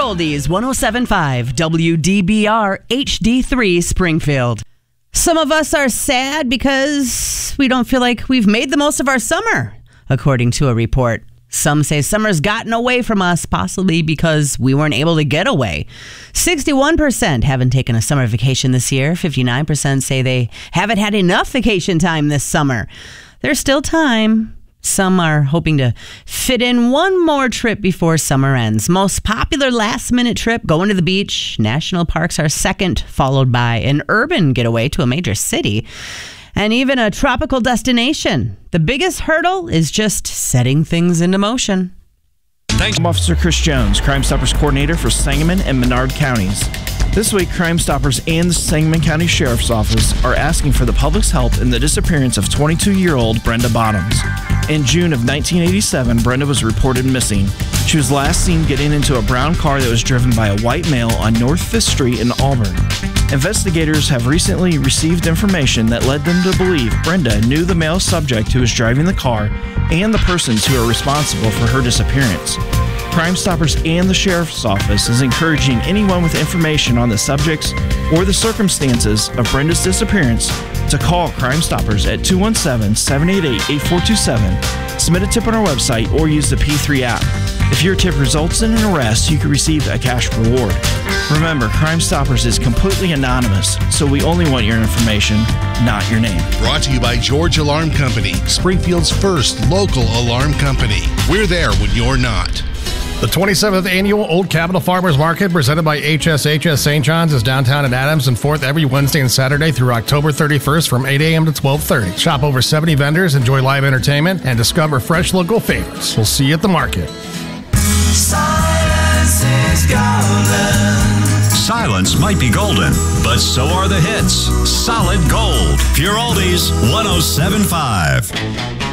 Oldies, 107.5 WDBR HD3 Springfield. Some of us are sad because we don't feel like we've made the most of our summer, according to a report. Some say summer's gotten away from us, possibly because we weren't able to get away. 61% haven't taken a summer vacation this year. 59% say they haven't had enough vacation time this summer. There's still time. Some are hoping to fit in one more trip before summer ends. Most popular last-minute trip, going to the beach. National parks are second, followed by an urban getaway to a major city, and even a tropical destination. The biggest hurdle is just setting things into motion. Thanks. I'm Officer Chris Jones, Crime Stoppers Coordinator for Sangamon and Menard counties. This week, Crime Stoppers and the Sangamon County Sheriff's Office are asking for the public's help in the disappearance of 22-year-old Brenda Bottoms. In June of 1987, Brenda was reported missing. She was last seen getting into a brown car that was driven by a white male on North 5th Street in Auburn. Investigators have recently received information that led them to believe Brenda knew the male subject who was driving the car and the persons who are responsible for her disappearance. Crime Stoppers and the Sheriff's Office is encouraging anyone with information on the subjects or the circumstances of Brenda's disappearance to call Crime Stoppers at 217-788-8427, submit a tip on our website, or use the P3 app. If your tip results in an arrest, you can receive a cash reward. Remember, Crime Stoppers is completely anonymous, so we only want your information, not your name. Brought to you by George Alarm Company, Springfield's first local alarm company. We're there when you're not. The 27th Annual Old Capitol Farmers Market, presented by HSHS St. John's, is downtown in Adams and 4th every Wednesday and Saturday through October 31st from 8 a.m. to 12:30. Shop over 70 vendors, enjoy live entertainment, and discover fresh local favorites. We'll see you at the market. Silence is golden. Silence might be golden, but so are the hits. Solid gold. Pure Oldies, 107.5.